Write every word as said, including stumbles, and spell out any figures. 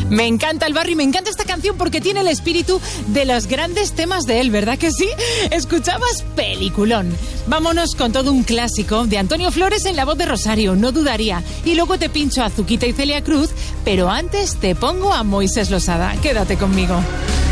Me encanta el Barry, me encanta esta canción porque tiene el espíritu de los grandes temas de él, ¿verdad que sí? Escuchabas peliculón. Vámonos con todo un clásico de Antonio Flores en la voz de Rosario, No dudaría. Y luego te pincho a Azuquita y Celia Cruz, pero antes te pongo a Moisés Losada. Quédate conmigo.